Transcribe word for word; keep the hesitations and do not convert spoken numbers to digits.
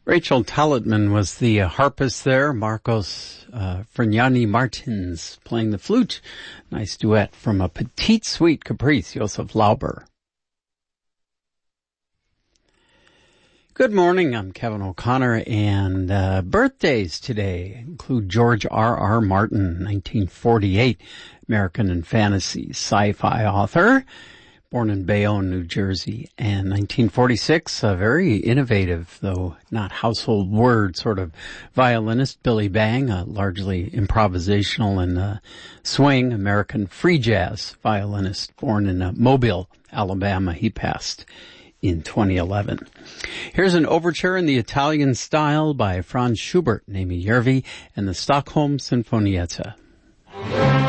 Rachel Talitman was the uh, harpist there. Marcos uh, Frignani Martins playing the flute. Nice duet from a Petite Suite Caprice, Joseph Lauber. Good morning, I'm Kevin O'Connor, and uh, birthdays today include George R R. Martin, nineteen forty-eight, American and fantasy sci-fi author, born in Bayonne, New Jersey, and nineteen forty-six, a very innovative, though not household word, sort of violinist, Billy Bang, a largely improvisational and uh, swing American free jazz violinist, born in uh, Mobile, Alabama. He passed in twenty eleven. Here's an overture in the Italian style by Franz Schubert, Nemi Järvi, and the Stockholm Sinfonietta.